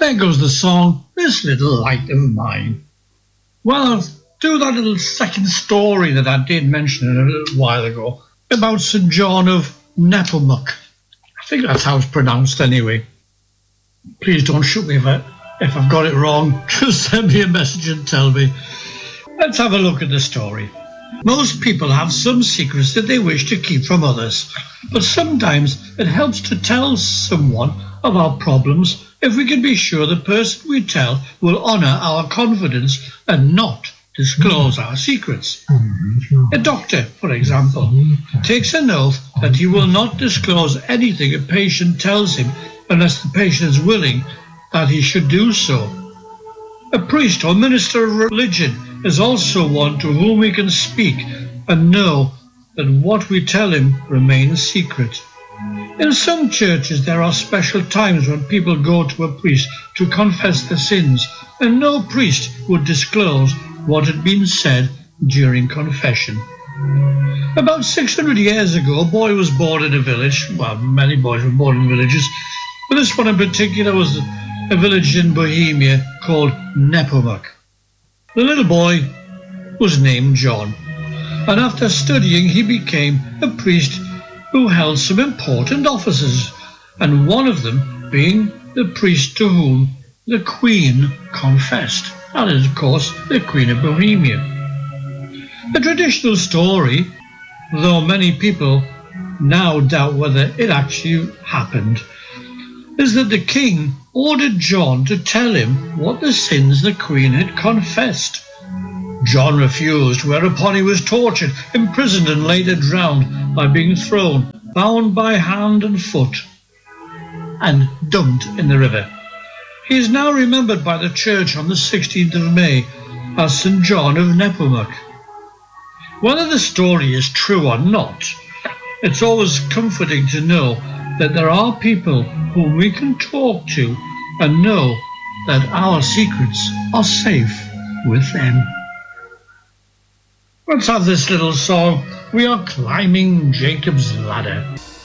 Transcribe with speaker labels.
Speaker 1: there goes the song, This Little Light of Mine. Well, I'll do that little second story that I did mention a little while ago about St. John of Nepomuk. I think that's how it's pronounced anyway. Please don't shoot me if I've got it wrong. Just send me a message and tell me. Let's have a look at the story. Most people have some secrets that they wish to keep from others, but sometimes it helps to tell someone of our problems if we can be sure the person we tell will honour our confidence and not disclose our secrets. A doctor, for example, takes an oath that he will not disclose anything a patient tells him unless the patient is willing that he should do so. A priest or minister of religion is also one to whom we can speak and know that what we tell him remains secret. In some churches there are special times when people go to a priest to confess their sins, and no priest would disclose what had been said during confession. About 600 years ago, a boy was born in a village. Well, many boys were born in villages, but this one in particular was a village in Bohemia called Nepomuk. The little boy was named John, and after studying he became a priest who held some important offices, and one of them being the priest to whom the Queen confessed. That is, of course, the Queen of Bohemia. The traditional story, though many people now doubt whether it actually happened, is that the king ordered John to tell him what the sins the Queen had confessed. John refused, whereupon he was tortured, imprisoned and later drowned by being thrown, bound by hand and foot, and dumped in the river. He is now remembered by the church on the 16th of May as St. John of Nepomuk. Whether the story is true or not, it's always comforting to know that there are people whom we can talk to and know that our secrets are safe with them. Let's have this little song, We Are Climbing Jacob's Ladder.